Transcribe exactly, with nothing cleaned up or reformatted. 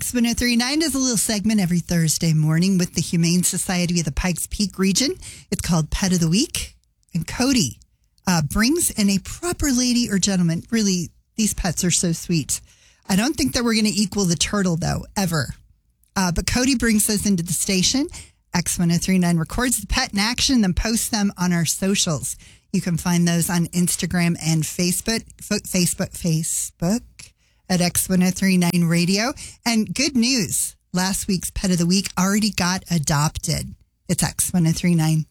X one oh three point nine does a little segment every Thursday morning with the Humane Society of the Pikes Peak region. It's called Pet of the Week. And Cody uh, brings in a proper lady or gentleman. Really, these pets are so sweet. I don't think that we're going to equal the turtle, though, ever. Uh, but Cody brings those into the station. X one oh three point nine records the pet in action, then posts them on our socials. You can find those on Instagram and Facebook. Facebook, Facebook. At X one oh three point nine Radio. And good news, last week's Pet of the Week already got adopted. It's X one oh three point nine.